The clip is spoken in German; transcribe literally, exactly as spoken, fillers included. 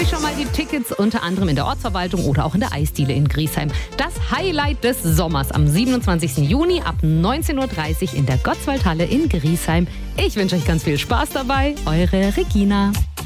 euch schon mal die Tickets, unter anderem in der Ortsverwaltung oder auch in der Eisdiele in Griesheim. Das Highlight des Sommers am siebenundzwanzigsten Juni ab neunzehn Uhr dreißig in der Gottswaldhalle in Griesheim. Ich wünsche euch ganz viel Spaß dabei. Eure Regina.